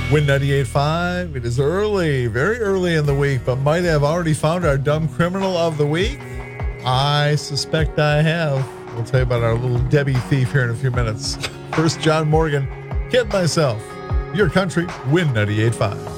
Win 98.5. It is early, very early in the week, but might have already found our dumb criminal of the week. I suspect I have. We'll tell you about our little Debbie thief here in a few minutes. First, John Morgan, Kid Myself, Your Country, Win 98.5.